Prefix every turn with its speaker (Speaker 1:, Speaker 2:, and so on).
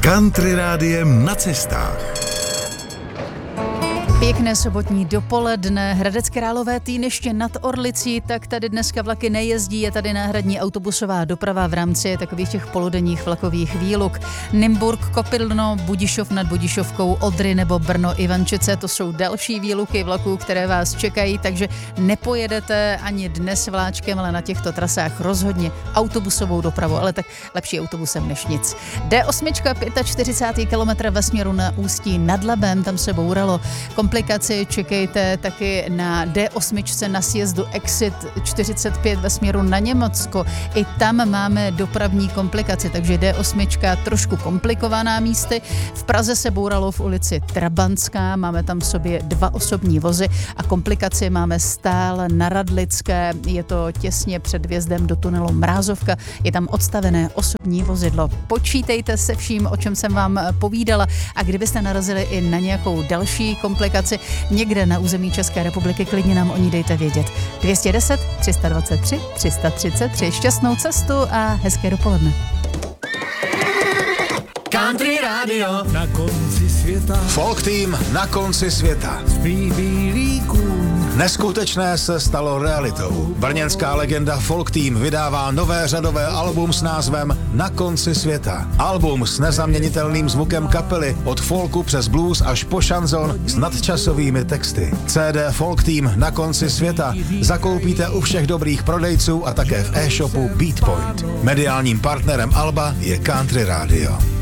Speaker 1: Country rádiem na cestách.
Speaker 2: Pěkné sobotní dopoledne. Hradec Králové Týniště nad Orlicí, tak tady dneska vlaky nejezdí, je tady náhradní autobusová doprava v rámci takových těch polodenních vlakových výluk. Nymburk, Kopylno, Budišov nad Budišovkou, Odry nebo Brno Ivančice, to jsou další výluky vlaků, které vás čekají, takže nepojedete ani dnes vláčkem, ale na těchto trasách rozhodně autobusovou dopravu, ale tak lepší autobusem než nic. D8, 45. kilometr ve směru na Ústí nad Labem, tam se bouralo. Komplikaci čekejte taky na D8 na sjezdu Exit 45 ve směru na Německo. I tam máme dopravní komplikaci, takže D8 trošku komplikovaná místy. V Praze se bouralo v ulici Trabantská, máme tam v sobě 2 osobní vozy a komplikaci máme stále na Radlické, je to těsně před vjezdem do tunelu Mrázovka, je tam odstavené osobní vozidlo. Počítejte se vším, o čem jsem vám povídala, a kdybyste narazili i na nějakou další komplikaci někde na území České republiky, klidně nám o ní dejte vědět. 210 323 333. Šťastnou cestu a hezké dopoledne.
Speaker 3: Country Radio
Speaker 4: na konci světa.
Speaker 5: Folk Team na konci světa.
Speaker 4: Spí bílý kůň.
Speaker 5: Neskutečné se stalo realitou. Brněnská legenda Folk Team vydává nové řadové album s názvem Na konci světa. Album s nezaměnitelným zvukem kapely od folku přes blues až po šanzon s nadčasovými texty. CD Folk Team Na konci světa zakoupíte u všech dobrých prodejců a také v e-shopu Beatpoint. Mediálním partnerem alba je Country Radio.